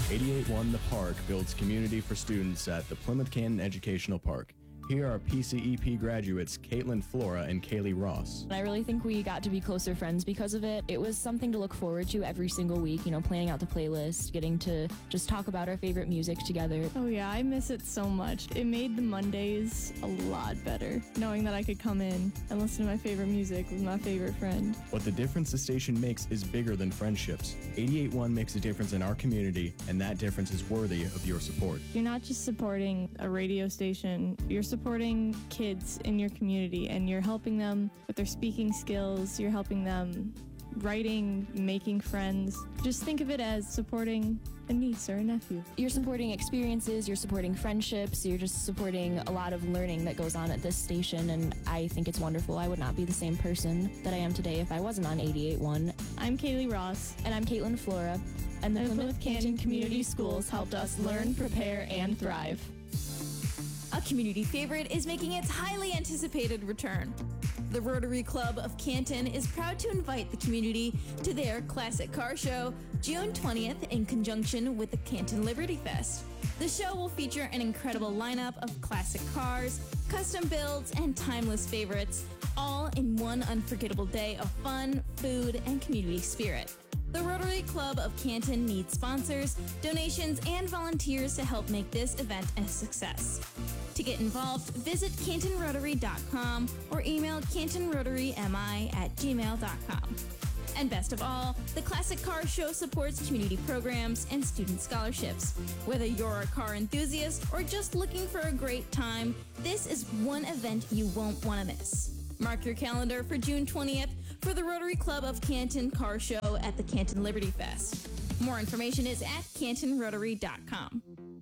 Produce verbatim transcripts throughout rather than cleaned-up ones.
eighty-eight point one The Park builds community for students at the Plymouth Canton Educational Park. Here are P C E P graduates Caitlin Flora and Kaylee Ross. I really think we got to be closer friends because of it. It was something to look forward to every single week, you know, planning out the playlist, getting to just talk about our favorite music together. Oh yeah, I miss it so much. It made the Mondays a lot better, knowing that I could come in and listen to my favorite music with my favorite friend. What the difference the station makes is bigger than friendships. eighty-eight point one makes a difference in our community, and that difference is worthy of your support. You're not just supporting a radio station, you're supporting kids in your community, and you're helping them with their speaking skills, you're helping them writing, making friends. Just think of it as supporting a niece or a nephew. You're supporting experiences, you're supporting friendships, you're just supporting a lot of learning that goes on at this station, and I think it's wonderful. I would not be the same person that I am today if I wasn't on eighty-eight point one. I'm Kaylee Ross. And I'm Caitlin Flora. And the And Plymouth Canton Community Schools helped us learn, prepare, and thrive. A community favorite is making its highly anticipated return. The Rotary Club of Canton is proud to invite the community to their Classic Car Show June twentieth in conjunction with the Canton Liberty Fest. The show will feature an incredible lineup of classic cars, custom builds, and timeless favorites, all in one unforgettable day of fun, food, and community spirit. The Rotary Club of Canton needs sponsors, donations, and volunteers to help make this event a success. To get involved, visit canton rotary dot com or email canton rotary m i at gmail dot com. And best of all, the Classic Car Show supports community programs and student scholarships. Whether you're a car enthusiast or just looking for a great time, this is one event you won't want to miss. Mark your calendar for June twentieth for the Rotary Club of Canton Car Show at the Canton Liberty Fest. More information is at canton rotary dot com.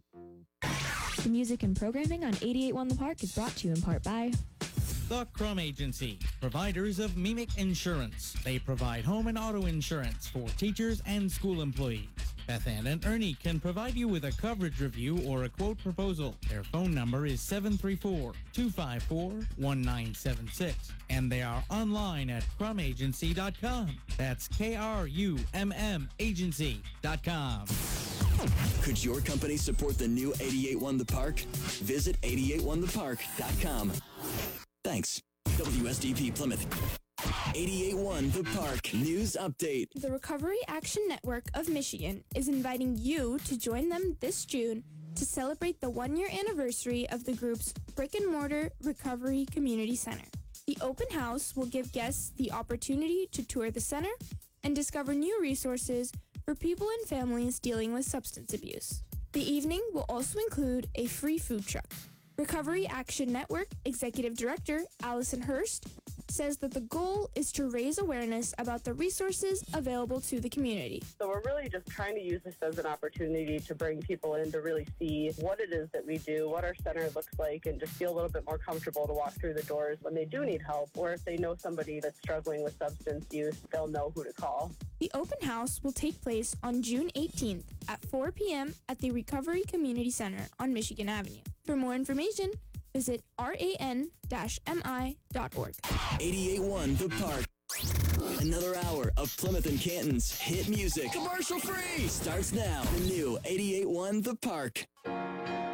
The music and programming on eighty-eight point one The Park is brought to you in part by The Crum Agency, providers of Mimic Insurance. They provide home and auto insurance for teachers and school employees. Beth Ann and Ernie can provide you with a coverage review or a quote proposal. Their phone number is seven three four, two five four, one nine seven six, and they are online at crum agency dot com. That's K R U M M agency dot com. Could your company support the new eighty-eight point one The Park? Visit eighty-eight one the park dot com. Thanks. W S D P Plymouth. eighty-eight point one The Park News Update. The Recovery Action Network of Michigan is inviting you to join them this June to celebrate the one-year anniversary of the group's brick-and-mortar Recovery Community Center. The open house will give guests the opportunity to tour the center and discover new resources for people and families dealing with substance abuse. The evening will also include a free food truck. Recovery Action Network Executive Director Allison Hurst says that the goal is to raise awareness about the resources available to the community. So we're really just trying to use this as an opportunity to bring people in to really see what it is that we do, what our center looks like, and just feel a little bit more comfortable to walk through the doors when they do need help, or if they know somebody that's struggling with substance use, they'll know who to call. The open house will take place on June eighteenth at four p.m. at the Recovery Community Center on Michigan Avenue. For more information, visit ran dash m i dot org. eighty-eight point one The Park. Another hour of Plymouth and Canton's hit music. Commercial free! Starts now. The new eighty-eight point one The Park.